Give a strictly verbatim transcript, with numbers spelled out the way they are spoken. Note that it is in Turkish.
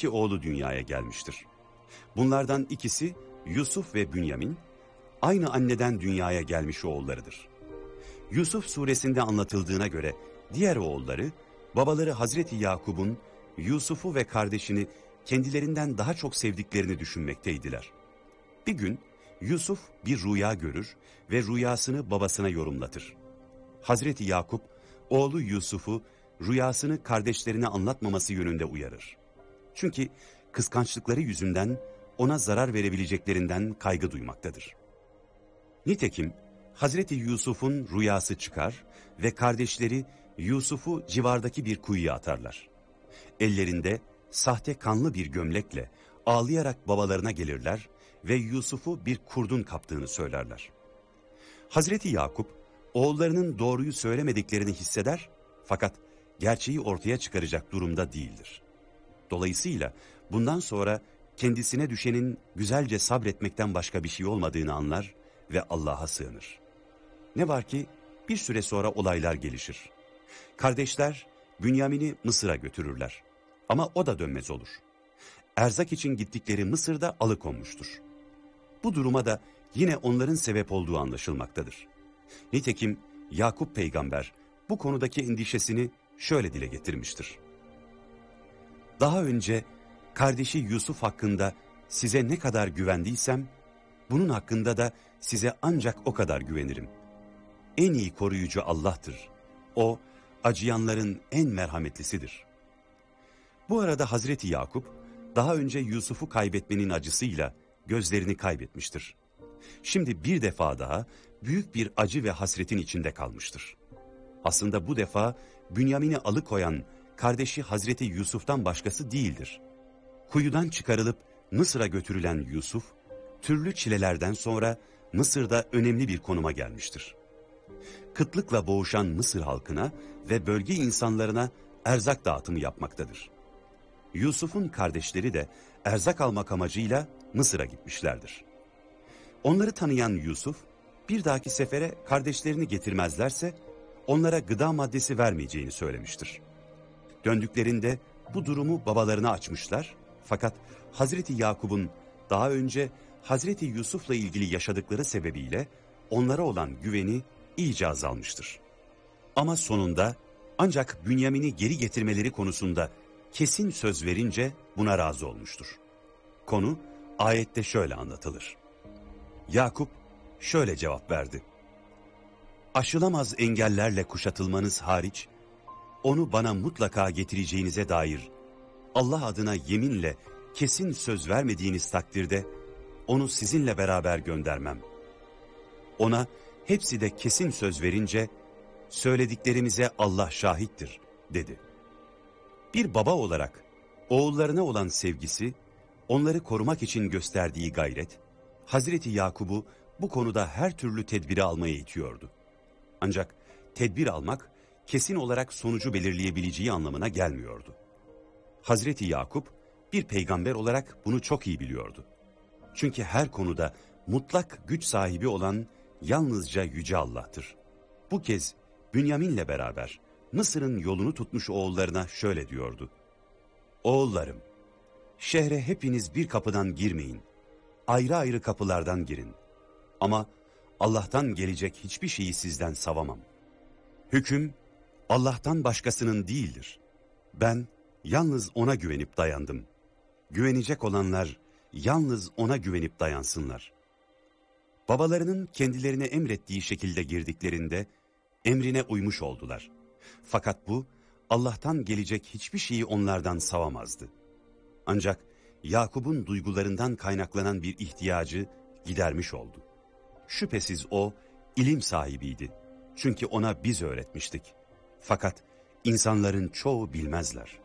iki oğlu dünyaya gelmiştir. Bunlardan ikisi Yusuf ve Bünyamin, aynı anneden dünyaya gelmiş oğullarıdır. Yusuf suresinde anlatıldığına göre diğer oğulları, babaları Hazreti Yakub'un Yusuf'u ve kardeşini kendilerinden daha çok sevdiklerini düşünmekteydiler. Bir gün Yusuf bir rüya görür ve rüyasını babasına yorumlatır. Hazreti Yakup, oğlu Yusuf'u rüyasını kardeşlerine anlatmaması yönünde uyarır. Çünkü kıskançlıkları yüzünden ona zarar verebileceklerinden kaygı duymaktadır. Nitekim Hazreti Yusuf'un rüyası çıkar ve kardeşleri Yusuf'u civardaki bir kuyuya atarlar. Ellerinde sahte kanlı bir gömlekle ağlayarak babalarına gelirler ve Yusuf'u bir kurdun kaptığını söylerler. Hazreti Yakup, oğullarının doğruyu söylemediklerini hisseder fakat gerçeği ortaya çıkaracak durumda değildir. Dolayısıyla bundan sonra kendisine düşenin güzelce sabretmekten başka bir şey olmadığını anlar ve Allah'a sığınır. Ne var ki bir süre sonra olaylar gelişir. Kardeşler Bünyamin'i Mısır'a götürürler ama o da dönmez olur. Erzak için gittikleri Mısır'da alıkonmuştur. Bu duruma da yine onların sebep olduğu anlaşılmaktadır. Nitekim Yakup peygamber bu konudaki endişesini şöyle dile getirmiştir. Daha önce kardeşi Yusuf hakkında size ne kadar güvendiysem, bunun hakkında da size ancak o kadar güvenirim. En iyi koruyucu Allah'tır. O, acıyanların en merhametlisidir. Bu arada Hazreti Yakup, daha önce Yusuf'u kaybetmenin acısıyla gözlerini kaybetmiştir. Şimdi bir defa daha büyük bir acı ve hasretin içinde kalmıştır. Aslında bu defa Bünyamin'i alıkoyan kardeşi Hazreti Yusuf'tan başkası değildir. Kuyudan çıkarılıp Mısır'a götürülen Yusuf, türlü çilelerden sonra Mısır'da önemli bir konuma gelmiştir. Kıtlıkla boğuşan Mısır halkına ve bölge insanlarına erzak dağıtımı yapmaktadır. Yusuf'un kardeşleri de erzak almak amacıyla Mısır'a gitmişlerdir. Onları tanıyan Yusuf, bir dahaki sefere kardeşlerini getirmezlerse onlara gıda maddesi vermeyeceğini söylemiştir. Döndüklerinde bu durumu babalarına açmışlar fakat Hazreti Yakup'un daha önce Hazreti Yusuf'la ilgili yaşadıkları sebebiyle onlara olan güveni iyice azalmıştır. Ama sonunda ancak Bünyamin'i geri getirmeleri konusunda kesin söz verince buna razı olmuştur. Konu ayette şöyle anlatılır. Yakup şöyle cevap verdi. Aşılamaz engellerle kuşatılmanız hariç, onu bana mutlaka getireceğinize dair Allah adına yeminle kesin söz vermediğiniz takdirde onu sizinle beraber göndermem. Ona hepsi de kesin söz verince söylediklerimize Allah şahittir dedi. Bir baba olarak oğullarına olan sevgisi, onları korumak için gösterdiği gayret, Hazreti Yakup'u bu konuda her türlü tedbiri almaya itiyordu. Ancak tedbir almak kesin olarak sonucu belirleyebileceği anlamına gelmiyordu. Hazreti Yakup bir peygamber olarak bunu çok iyi biliyordu. Çünkü her konuda mutlak güç sahibi olan yalnızca Yüce Allah'tır. Bu kez Bünyamin'le beraber Mısır'ın yolunu tutmuş oğullarına şöyle diyordu. Oğullarım, şehre hepiniz bir kapıdan girmeyin, ayrı ayrı kapılardan girin. Ama Allah'tan gelecek hiçbir şeyi sizden savamam. Hüküm Allah'tan başkasının değildir. Ben yalnız O'na güvenip dayandım. Güvenecek olanlar yalnız O'na güvenip dayansınlar. Babalarının kendilerine emrettiği şekilde girdiklerinde emrine uymuş oldular. Fakat bu Allah'tan gelecek hiçbir şeyi onlardan savamazdı. Ancak Yakup'un duygularından kaynaklanan bir ihtiyacı gidermiş oldu. Şüphesiz o ilim sahibiydi. Çünkü ona biz öğretmiştik. Fakat insanların çoğu bilmezler.